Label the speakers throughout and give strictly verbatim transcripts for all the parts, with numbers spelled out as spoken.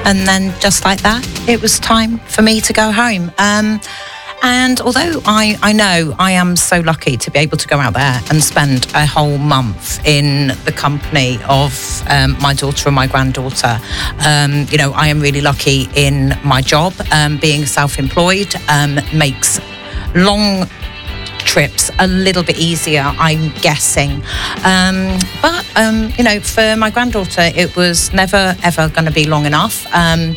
Speaker 1: and then just like that, it was time for me to go home. Um, and although I, I know I am so lucky to be able to go out there and spend a whole month in the company of um, my daughter and my granddaughter, um, you know, I am really lucky in my job. Um, being self-employed um, makes long trips a little bit easier, I'm guessing. Um, but, um, you know, for my granddaughter, it was never, ever going to be long enough. Um,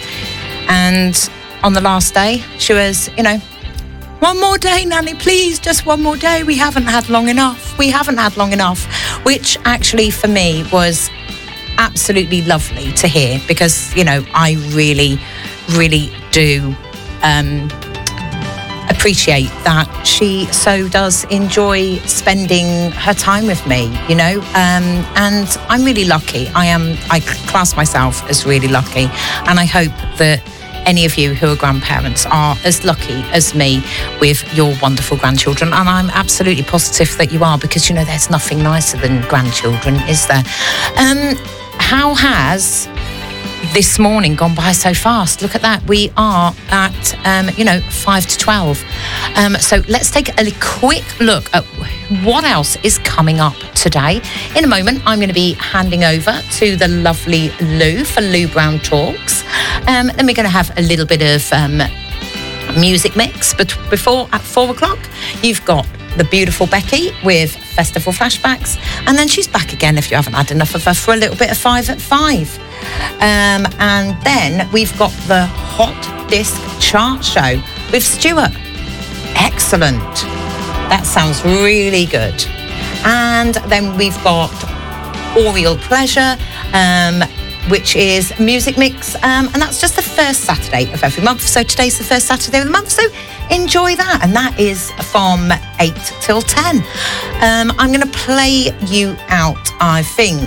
Speaker 1: and on the last day, she was, you know, one more day, Nanny, please, just one more day. We haven't had long enough. We haven't had long enough, which actually for me was absolutely lovely to hear because, you know, I really, really do um, appreciate that she so does enjoy spending her time with me, you know, um, and I'm really lucky. I am, I class myself as really lucky, and I hope that any of you who are grandparents are as lucky as me with your wonderful grandchildren, and I'm absolutely positive that you are, because, you know, there's nothing nicer than grandchildren, is there? Um, how has this morning gone by so fast? Look at that. We are at, um, you know, five to twelve. Um, so let's take a quick look at what else is coming up today. In a moment, I'm going to be handing over to the lovely Lou for Lou Brown Talks. Um, then we're going to have a little bit of um, music mix. But before, at four o'clock, you've got the beautiful Becky with Festival Flashbacks. And then she's back again, if you haven't had enough of her, for a little bit of Five at Five. Um, and then we've got the Hot Disc Chart Show with Stuart. Excellent. That sounds really good. And then we've got Aureal Pleasure, um, which is music mix. Um, and that's just the first Saturday of every month. So today's the first Saturday of the month. So enjoy that. And that is from eight till ten. Um, I'm going to play you out, I think,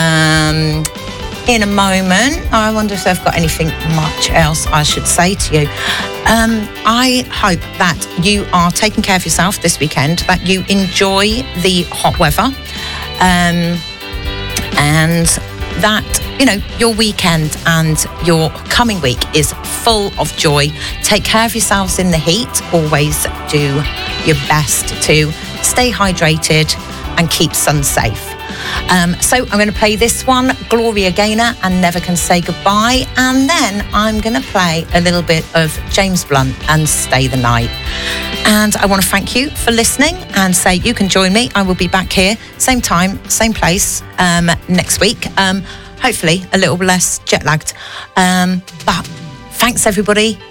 Speaker 1: um, in a moment. I wonder if they've got anything much else I should say to you. Um, I hope that you are taking care of yourself this weekend, that you enjoy the hot weather, um, and that, you know, your weekend and your coming week is full of joy. Take care of yourselves in the heat. Always do your best to stay hydrated and keep sun safe. Um, so I'm going to play this one, Gloria Gaynor and Never Can Say Goodbye, and then I'm going to play a little bit of James Blunt and Stay the Night. And I want to thank you for listening and say you can join me. I will be back here, same time, same place, um, next week. Um, hopefully a little less jet lagged. Um, but thanks everybody.